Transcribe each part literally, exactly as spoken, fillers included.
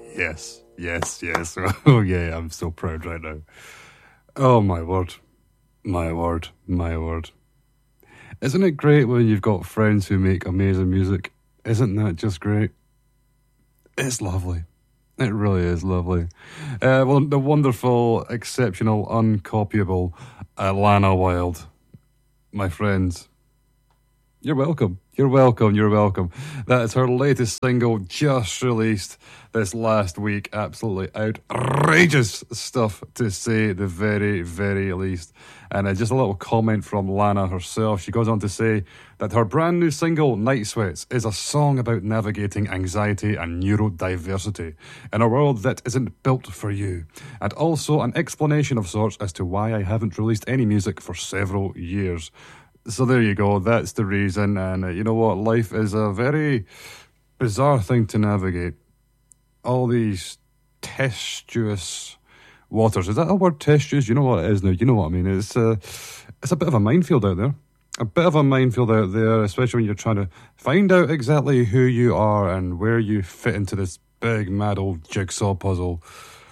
Yes, yes, yes. Oh, yeah, I'm so proud right now. Oh, my word. My word. My word. Isn't it great when you've got friends who make amazing music? Isn't that just great? It's lovely. It really is lovely. Uh, well, the wonderful, exceptional, uncopyable Alana Wilde. My friends, you're welcome. You're welcome. You're welcome. That is her latest single, just released this last week. Absolutely outrageous stuff, to say the very, very least. And uh, just a little comment from Lana herself. She goes on to say that her brand new single, Night Sweats, is a song about navigating anxiety and neurodiversity in a world that isn't built for you. And also an explanation of sorts as to why I haven't released any music for several years. So there you go, that's the reason. And uh, you know what, life is a very bizarre thing to navigate. All these tempestuous waters. Is that a word, tempestuous? You know what it is now, you know what I mean. It's, uh, it's a bit of a minefield out there. A bit of a minefield out there, especially when you're trying to find out exactly who you are and where you fit into this big, mad old jigsaw puzzle.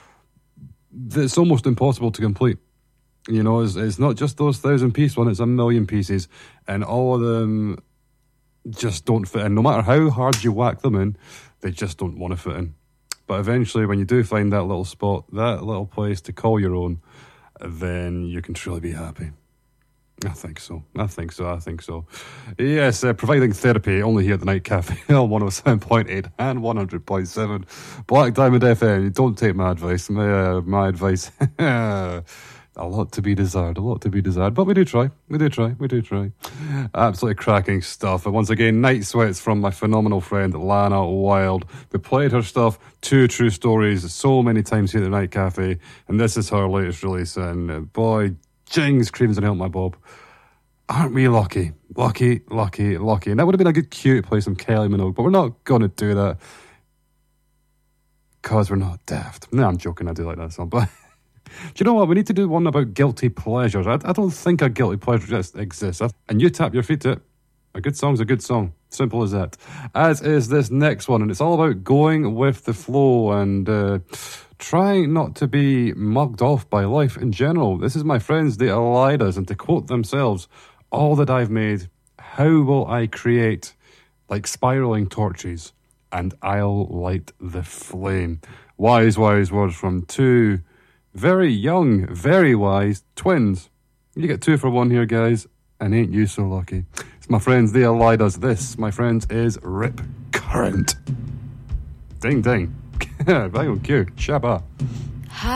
It's almost impossible to complete. You know, it's, it's not just those thousand piece one, it's a million pieces, and all of them just don't fit in. No matter how hard you whack them in, they just don't want to fit in. But eventually, when you do find that little spot, that little place to call your own, then you can truly be happy. I think so. I think so. I think so. Yes, uh, providing therapy only here at the Night Cafe on one oh seven point eight and one hundred point seven. Black Diamond F M. Don't take my advice. My, uh, my advice. A lot to be desired, a lot to be desired. But we do try, we do try, we do try. Absolutely cracking stuff. And once again, Night Sweats from my phenomenal friend Lana Wilde. We played her stuff, Two True Stories, so many times here at the Night Cafe. And this is her latest release. And uh, boy, jings, creams and help my bob. Aren't we lucky? Lucky, lucky, lucky. And that would have been a good cue to play some Kylie Minogue. But we're not going to do that. Because we're not daft. No, I'm joking, I do like that song. But... do you know what? We need to do one about guilty pleasures. I, I don't think a guilty pleasure just exists. And you tap your feet to it. A good song's a good song. Simple as that. As is this next one. And it's all about going with the flow and uh, trying not to be mugged off by life in general. This is my friends, the Alidas. And to quote themselves, all that I've made, how will I create like spiraling torches? And I'll light the flame. Wise, wise words from two... very young, very wise twins. You get two for one here, guys, and ain't you so lucky. It's my friends, the Alidas. This, my friends, is Rip Current. Ding, ding. Bang on cue. Shabba.